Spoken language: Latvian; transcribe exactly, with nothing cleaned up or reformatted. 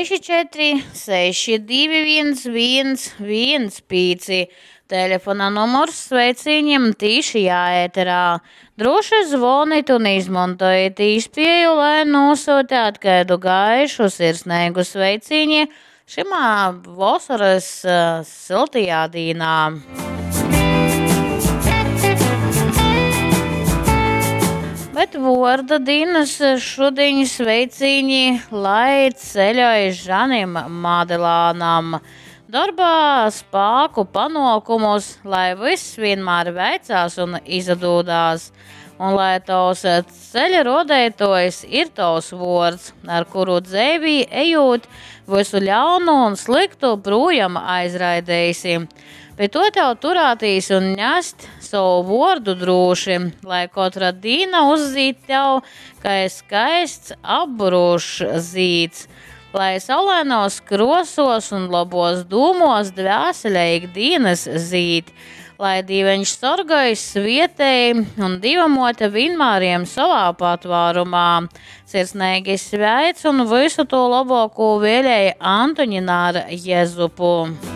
seši četri seši divi viens viens viens pieci. Telefona numurs sveiciņiem tīši jāēterā. Droši zvoniet un izmantojiet īspēju, lai nosūtītu kādu gaišu sirsnīgu sveiciņu šimā vasaras uh, siltajā dīnā. Bet vārda dienas šodien sveiciņi, lai ceļoja Žanim Madelānam. Darbā spēku panākumus, lai viss vienmēr veicās un izdodās, un lai tavs ceļa rodētojs ir tavs vārds, ar kuru dzīvī ejot visu ļaunu un sliktu projām aizraidēsi. Pie to tev turētīs un ņest savu vārdu droši, lai katra dīna uzzīt tev, kā skaists apburošs zīds. Lai saulainos krosos un labos dūmos dvēselē ikdienas zīd, lai Dieviņš sargājas svietēji un Dievamote vienmēriem savā patvārumā. Sirsnīgi sveic un visu to labāko vēlēja Antoņināra Jezupu.